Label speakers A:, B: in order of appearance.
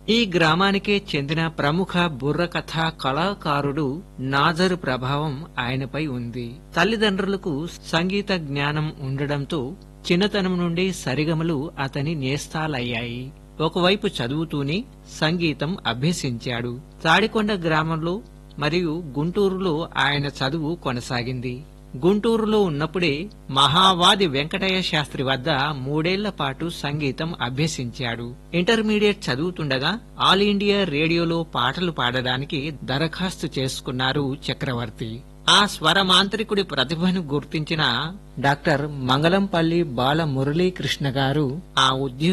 A: ఈ గ్రామానికే చెందిన ప్రముఖ బుర్రకథ కళాకారుడు నాజరు ప్రభావం ఆయనపై ఉంది. తల్లిదండ్రులకు సంగీత జ్ఞానం ఉండడంతో చిన్నతనం నుండి సరిగమలు అతని నేస్తాలయ్యాయి. ఒకవైపు చదువుతూనే సంగీతం అభ్యసించాడు. తాడికొండ గ్రామంలో మరియు గుంటూరులో ఆయన చదువు కొనసాగింది. గుంటూరులో ఉన్నప్పుడే మహావాది వెంకటయ్య శాస్త్రి వద్ద 3 ఏళ్ల పాటు సంగీతం అభ్యసించాడు. ఇంటర్మీడియట్ చదువుతుండగా ఆల్ ఇండియా రేడియోలో పాటలు పాడడానికి దరఖాస్తు చేసుకున్నారు చక్రవర్తి. ఆ స్వరమాంత్రికుడి ప్రతిభను గుర్తించిన డాక్టర్ మంగళంపల్లి బాల మురళీకృష్ణ గారు ఆ ఉద్యోగం